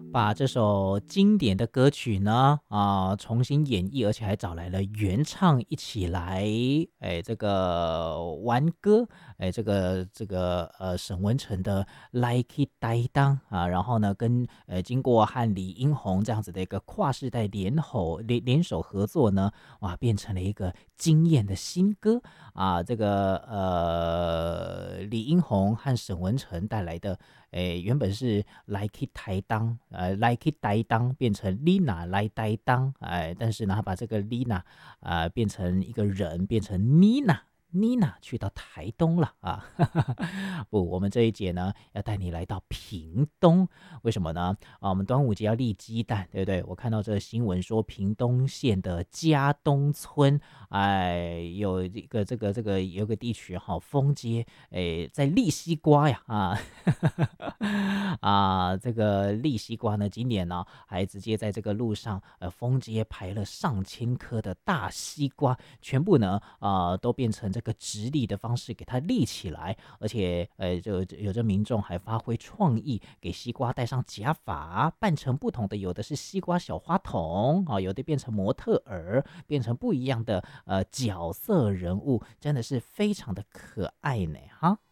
把这首经典的歌曲呢，重新演绎，而且还找来了原唱一起来，这个玩歌，沈文成的《来去台当》啊，然后呢，经过和李英宏这样子的一个跨世代联手合作呢，哇，变成了一个惊艳的新歌啊，李英宏和沈文成带来的。原本是来去台当，来去台当变成 Lina 来台当，但是呢，他把这个 Lina 变成一个人，变成 Nina 去到台东了啊！不，我们这一节呢要带你来到屏东，为什么呢？我们端午节要立鸡蛋，对不对？我看到这个新闻说，屏东县的嘉东村，有一个有个地区哈，封街，在立西瓜呀这个立西瓜呢，今年呢还直接在这个路上封街排了上千颗的大西瓜，全部呢都变成这个直立的方式给它立起来，而且就有的民众还发挥创意，给西瓜戴上假发，扮成不同的，有的是西瓜小花童有的变成模特儿，变成不一样的角色人物，真的是非常的可爱呢哈。